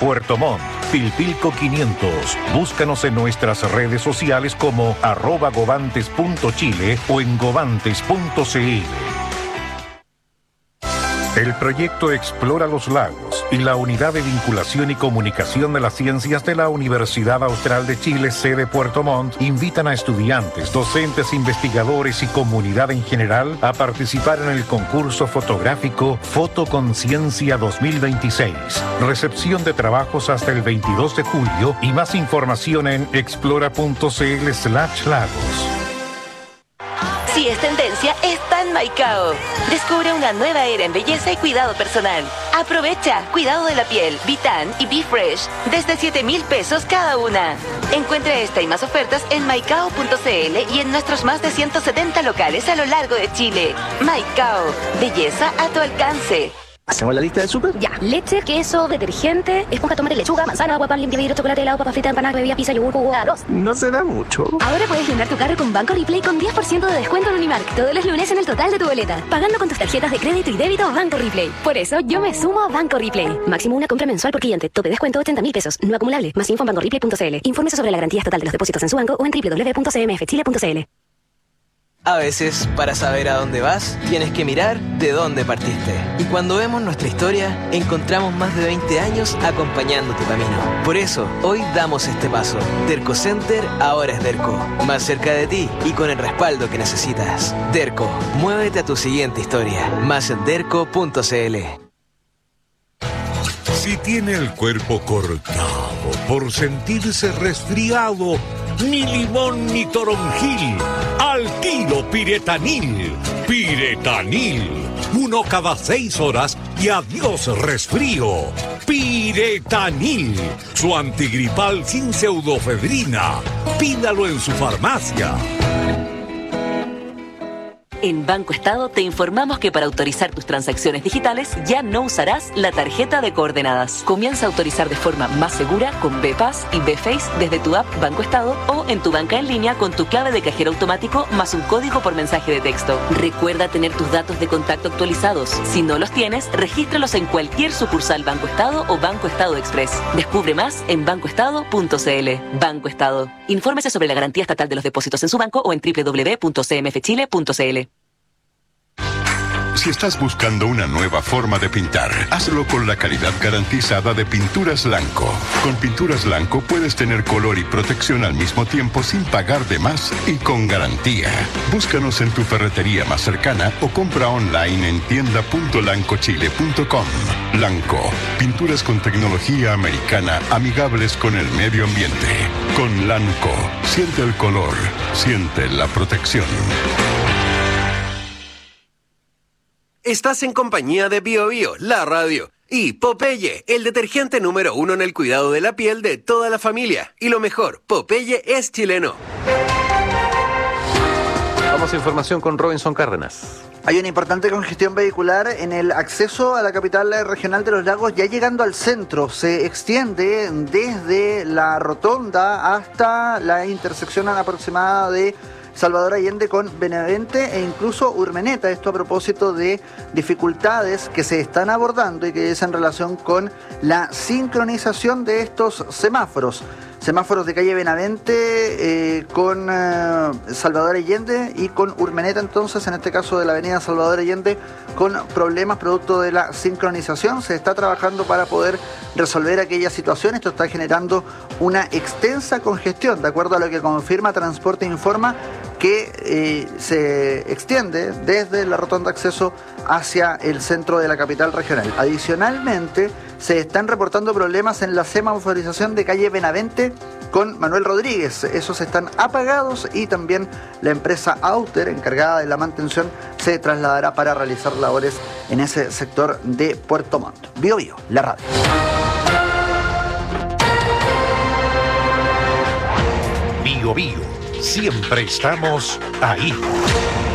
Puerto Montt, Pilpilco 500. Búscanos en nuestras redes sociales como @govantes.chile o en govantes.cl. El proyecto Explora los Lagos y la Unidad de Vinculación y Comunicación de las Ciencias de la Universidad Austral de Chile, sede Puerto Montt, invitan a estudiantes, docentes, investigadores y comunidad en general a participar en el concurso fotográfico Fotoconciencia 2026. Recepción de trabajos hasta el 22 de julio y más información en explora.cl/lagos. Si es tendencia, está en Maicao. Descubre una nueva era en belleza y cuidado personal. Aprovecha cuidado de la piel, Vitan y Be Fresh desde 7,000 pesos cada una. Encuentra esta y más ofertas en maicao.cl y en nuestros más de 170 locales a lo largo de Chile. Maicao, belleza a tu alcance. ¿Hacemos la lista del súper? Ya, leche, queso, detergente, esponja, tomate, lechuga, manzana, agua, pan, limpia, vidrio, chocolate, helado, papa frita, empanada, bebida, pizza, yogur, jugo, arroz. No será mucho. Ahora puedes llenar tu carro con Banco Replay con 10% de descuento en Unimark todos los lunes en el total de tu boleta, pagando con tus tarjetas de crédito y débito Banco Replay. Por eso yo me sumo a Banco Replay. Máximo una compra mensual por cliente. Tope descuento 80,000 pesos. No acumulable. Más info en bancoreplay.cl. Infórmese sobre la garantía estatal de los depósitos en su banco o en www.cmfchile.cl. A veces, para saber a dónde vas, tienes que mirar de dónde partiste. Y cuando vemos nuestra historia, encontramos más de 20 años acompañando tu camino. Por eso, hoy damos este paso. Derco Center ahora es Derco. Más cerca de ti y con el respaldo que necesitas. Derco, muévete a tu siguiente historia. Más en derco.cl. Si tiene el cuerpo cortado por sentirse resfriado, ni limón ni toronjil, al kilo Piretanil. Piretanil, 1 cada 6 horas y adiós resfrío. Piretanil, su antigripal sin pseudofedrina. Pídalo en su farmacia. En Banco Estado te informamos que para autorizar tus transacciones digitales ya no usarás la tarjeta de coordenadas. Comienza a autorizar de forma más segura con BPass y BFace desde tu app Banco Estado o en tu banca en línea con tu clave de cajero automático más un código por mensaje de texto. Recuerda tener tus datos de contacto actualizados. Si no los tienes, regístralos en cualquier sucursal Banco Estado o Banco Estado Express. Descubre más en bancoestado.cl. Banco Estado. Infórmese sobre la garantía estatal de los depósitos en su banco o en www.cmfchile.cl. Si estás buscando una nueva forma de pintar, hazlo con la calidad garantizada de Pinturas Lanco. Con Pinturas Lanco puedes tener color y protección al mismo tiempo sin pagar de más y con garantía. Búscanos en tu ferretería más cercana o compra online en tienda.lancochile.com. Lanco, pinturas con tecnología americana amigables con el medio ambiente. Con Lanco, siente el color, siente la protección. Estás en compañía de Bio Bio, la radio, y Popeye, el detergente número 1 en el cuidado de la piel de toda la familia. Y lo mejor, Popeye es chileno. Vamos a información con Robinson Cárdenas. Hay una importante congestión vehicular en el acceso a la capital regional de los lagos, ya llegando al centro. Se extiende desde la rotonda hasta la intersección aproximada de Salvador Allende con Benavente e incluso Urmeneta. Esto a propósito de dificultades que se están abordando y que es en relación con la sincronización de estos semáforos. Semáforos de calle Benavente con Salvador Allende y con Urmeneta, entonces, en este caso de la avenida Salvador Allende, con problemas producto de la sincronización. Se está trabajando para poder resolver aquella situación. Esto está generando una extensa congestión, de acuerdo a lo que confirma Transporte Informa, que se extiende desde la rotonda acceso hacia el centro de la capital regional. Adicionalmente, se están reportando problemas en la semaforización de calle Benavente con Manuel Rodríguez. Esos están apagados y también la empresa Auter, encargada de la mantención, se trasladará para realizar labores en ese sector de Puerto Montt. Bio Bio, la radio. Bio Bio, siempre estamos ahí.